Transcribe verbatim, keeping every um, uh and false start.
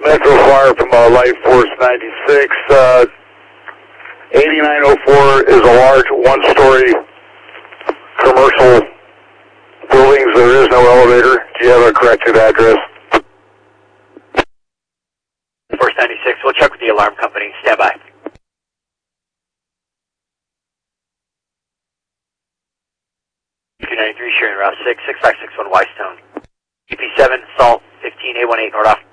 Metro Fire from uh, Light Force ninety-six. Uh, eighty-nine oh four is a large one-story commercial building. There is no elevator. Do you have a corrected address? Force ninety-six, we'll check with the alarm company. Stand by. two ninety-three, sharing route six, six five six one Whitestone. E P seven, Salt, fifteen A one eight, North off